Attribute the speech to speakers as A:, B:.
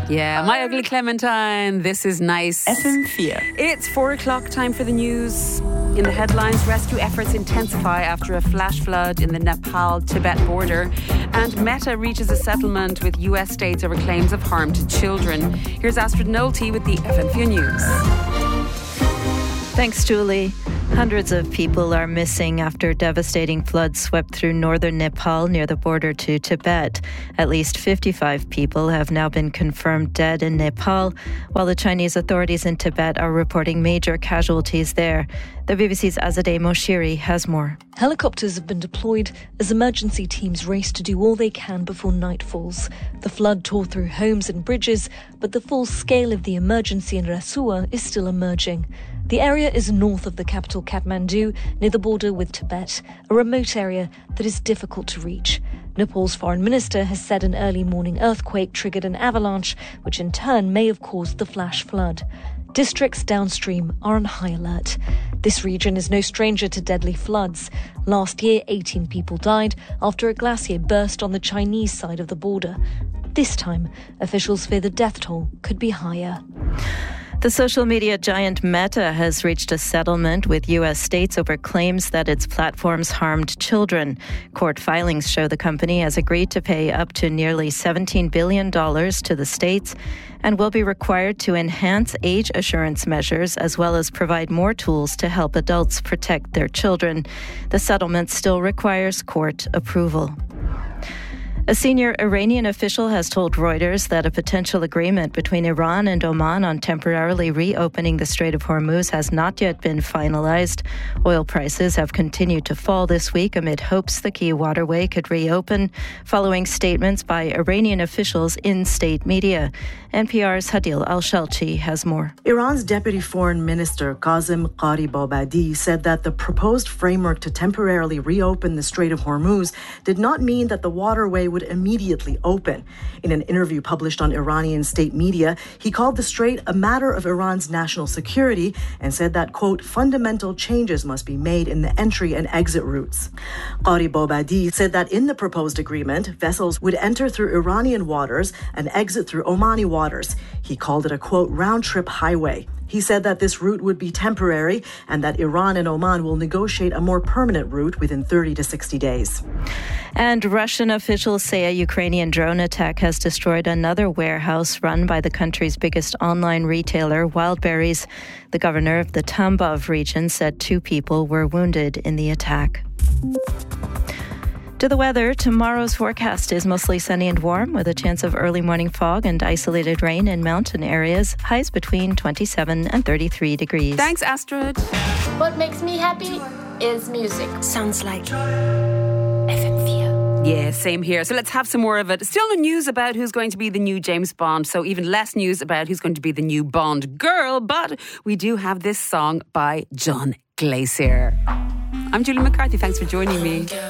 A: Yeah, My Ugly Clementine. This is nice.
B: FM4.
A: It's 4 o'clock, time for the news. In the headlines, rescue efforts intensify after a flash flood in the Nepal-Tibet border. And Meta reaches a settlement with US states over claims of harm to children. Here's Astrid Nolte with the FM4 News.
C: Thanks, Julie. Hundreds of people are missing after devastating floods swept through northern Nepal near the border to Tibet. At least 55 people have now been confirmed dead in Nepal, while the Chinese authorities in Tibet are reporting major casualties there. The BBC's Azadeh Moshiri has more.
D: Helicopters have been deployed as emergency teams race to do all they can before night falls. The flood tore through homes and bridges, but the full scale of the emergency in Rasuwa is still emerging. The area is north of the capital Kathmandu, near the border with Tibet, a remote area that is difficult to reach. Nepal's foreign minister has said an early morning earthquake triggered an avalanche, which in turn may have caused the flash flood. Districts downstream are on high alert. This region is no stranger to deadly floods. Last year, 18 people died after a glacier burst on the Chinese side of the border. This time, officials fear the death toll could be higher.
C: The social media giant Meta has reached a settlement with US states over claims that its platforms harmed children. Court filings show the company has agreed to pay up to nearly $17 billion to the states and will be required to enhance age assurance measures as well as provide more tools to help adults protect their children. The settlement still requires court approval. A senior Iranian official has told Reuters that a potential agreement between Iran and Oman on temporarily reopening the Strait of Hormuz has not yet been finalized. Oil prices have continued to fall this week amid hopes the key waterway could reopen, following statements by Iranian officials in state media. NPR's Hadil Al-Shalchi has more.
B: Iran's Deputy Foreign Minister Qasem Gharibabadi said that the proposed framework to temporarily reopen the Strait of Hormuz did not mean that the waterway would immediately open. In an interview published on Iranian state media, he called the strait a matter of Iran's national security and said that, quote, fundamental changes must be made in the entry and exit routes. Gharibabadi said that in the proposed agreement, vessels would enter through Iranian waters and exit through Omani waters. He called it a, quote, round-trip highway. He said that this route would be temporary and that Iran and Oman will negotiate a more permanent route within 30 to 60 days.
C: And Russian officials say a Ukrainian drone attack has destroyed another warehouse run by the country's biggest online retailer, Wildberries. The governor of the Tambov region said 2 people were wounded in the attack. To the weather, tomorrow's forecast is mostly sunny and warm with a chance of early morning fog and isolated rain in mountain areas. Highs between 27 and 33 degrees.
A: Thanks, Astrid.
E: What makes me happy is music.
F: Sounds like FM4.
A: Yeah, same here. So let's have some more of it. Still no news about who's going to be the new James Bond, so even less news about who's going to be the new Bond girl, but we do have this song by John Glacier. I'm Julie McCarthy. Thanks for joining me.